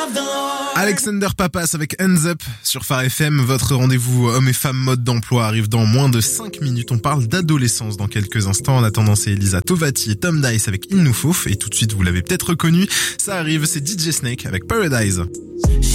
Alexander Papas avec Hands Up sur Phare FM. Votre rendez-vous hommes et femmes mode d'emploi arrive dans moins de 5 minutes. On parle d'adolescence dans quelques instants. En attendant, c'est Elisa Tovati et Tom Dice avec Il nous faut. Et tout de suite, vous l'avez peut-être reconnu. Ça arrive, c'est DJ Snake avec Paradise.